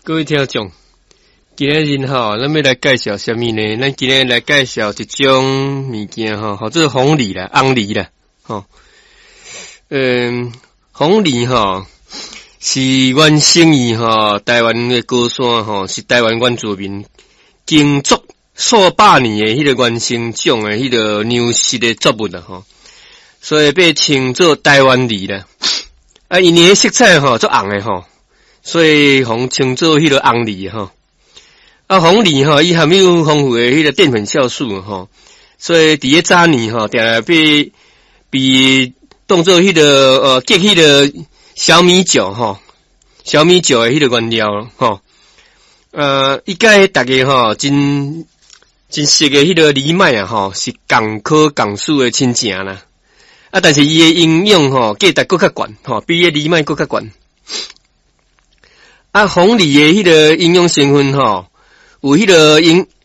各位听众，今日吼，咱要来介绍什么呢？咱今日来介绍一种物件吼，或者红梨啦、红梨啦，吼。红梨吼是原生于吼台湾的高山吼，是台湾原住民耕作数百年的迄个原生种的迄个牛食的作物啦吼，所以被称作台湾梨啦。啊，因的色彩吼做红的吼。所以红称作迄个红梨吼，啊红梨吼，伊含有丰富的迄个淀粉酵素吼，所以伫个早年吼，定被当做迄个结迄个小米酒吼，小米酒的迄个原料吼，伊甲大家吼真熟的迄个藜麦啊吼，是共科共属的亲情啦，啊但是伊的营养吼价值搁较悬吼，比个藜麦搁较悬。啊，红梨的迄个营养成分吼，有迄个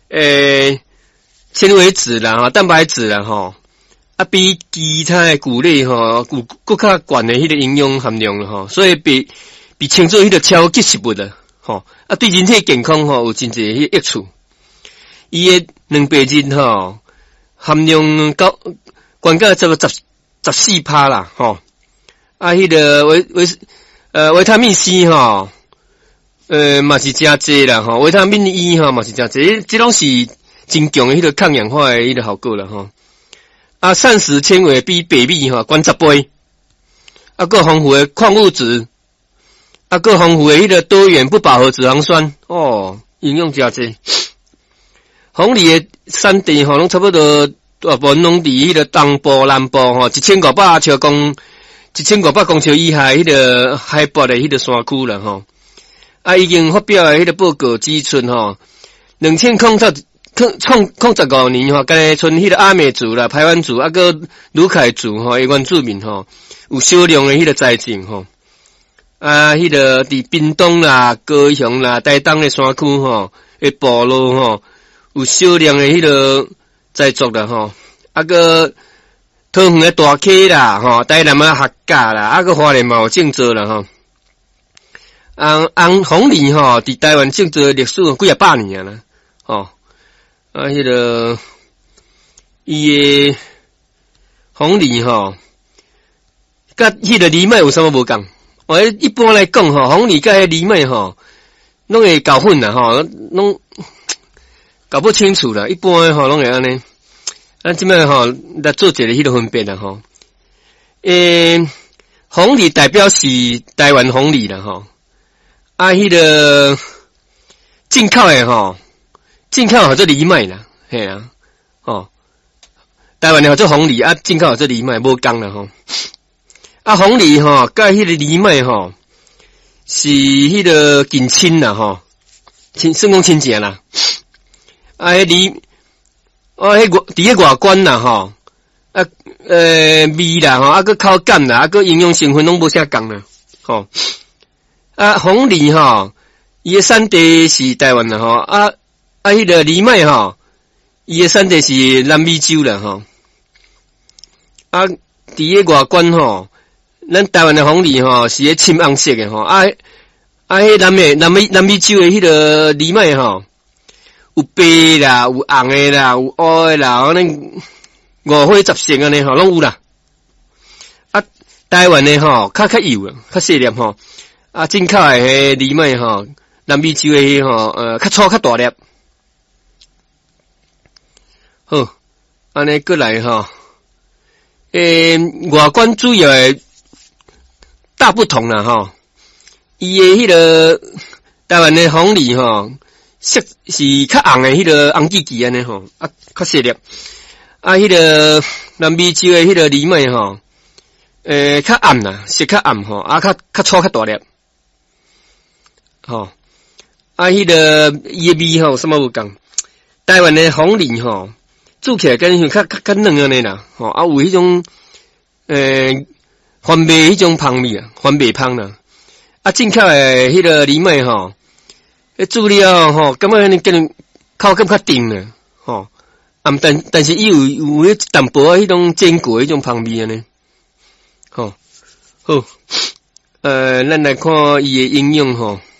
纤维质啦吼，蛋白质啦吼，啊比其他的谷类吼有更较悬的迄个营养含量吼，所以被称作迄个超级食物啦吼，啊对人体健康吼有真侪迄个益处。伊的蛋白质吼含量高，悬到14%啦吼，啊迄个维他命 C 吼。嘛是真济啦吼，维他命 E 吼嘛是真济，这拢是真强的迄个抗氧化的迄个效果啦吼。啊，膳食纤维比白米吼悬10倍，啊，个丰富的矿物质，啊，个丰富的迄个多元不饱和脂肪酸，哦，营养真济。红梨的产地吼，拢差不多大部分拢伫迄个东部、南部吼，1500公尺以下迄个海拔的迄个山区啦吼。啊，已经发表的迄个报告指出吼，2005年吼，敢剩迄个阿美族啦、排湾族啊个鲁凯族吼，原住民吼，有少量的迄个栽种吼。啊，迄个伫屏东啦、高雄啦、台东的山区吼，的部落吼，有少量的迄个栽作啦吼。啊个桃园的大溪啦吼，台南的客家啦，啊个花莲嘛有种植啦吼。红梨吼，伫台湾种植历史几啊百年啦，吼，啊，迄个伊的红梨吼，甲迄个藜麦有啥物无共？一般来讲吼，红梨甲迄藜麦吼，拢会搞混啦吼，拢搞不清楚啦。一般吼拢会安尼，咱即摆吼来做一个迄个分辨啦吼。红梨代表是台湾红梨啦吼。啊，迄个进口诶吼，进口叫做藜麦啦，嘿啊，吼，台湾诶叫做红梨啊，进口叫做藜麦，无共啦吼。啊，红梨吼，甲迄个藜麦吼，是迄个近亲啦吼，算讲亲情啦。啊，迄伫个外观啦吼，啊，味啦吼，啊个口感啦，啊个营养成分拢无啥共啦，吼。啊，红梨吼，伊的产地是台湾啦吼，迄个藜麦吼，伊的产地是南美洲啦吼。啊，伫个外观吼，咱台湾的红梨吼是迄深红色的吼，迄南美洲的迄个藜麦吼，有白啦，有红的啦，有乌的啦，安尼五花十色安尼吼，拢有啦。啊，台湾的吼较幼啊，较细粒吼。啊，进口的迄藜麦吼，南美洲的迄吼，较粗较大粒。好，安尼过来吼，外观主要的大不同啦吼，伊的迄个台湾的红梨吼，色是较红的迄个红叽叽安尼吼，啊，较细粒。啊，迄个南美洲的迄个藜麦吼，较暗啦，色较暗吼，啊，较粗较大粒。吼，啊，迄个伊的味吼，什么无共？台湾的红梨吼，煮起来跟像较嫩安尼啦，吼，啊，有迄种番麦迄种香味啊，番麦香啦。啊，进口的迄个藜麦吼，煮了吼，感觉安尼跟口感较甜啦，吼，啊，但是伊有迄淡薄仔迄种坚果迄种香味安尼，吼，好，咱来看伊的营养吼。